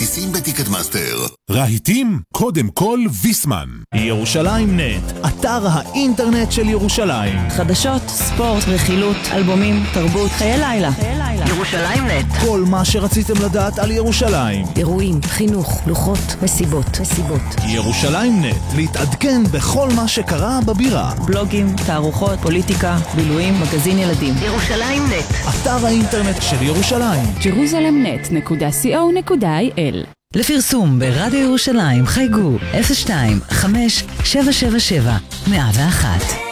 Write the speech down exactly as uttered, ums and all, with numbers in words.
הבסיסים בטיקט מאסטר. רהיטים? קודם כל ויסמן. ירושלים נט, אתר האינטרנט של ירושלים. חדשות, ספורט, רכילות, אלבומים, תרבות, חיי לילה. ירושלים נט. כל מה שרציתם לדעת על ירושלים. אירועים, חינוך, לוחות, מסיבות, מסיבות. ירושלים נט, להתעדכן בכל מה שקרה בבירה. בלוגים, תערוכות, פוליטיקה, בילויים, מגזין ילדים. ירושלים נט. אתר האינטרנט של ירושלים. ג'רוזלם נט נקודה סי או נקודה איי אל. לפרסום ברדיו ירושלים חייגו אפס שתיים חמש שבע שבע שבע מאה ואחת.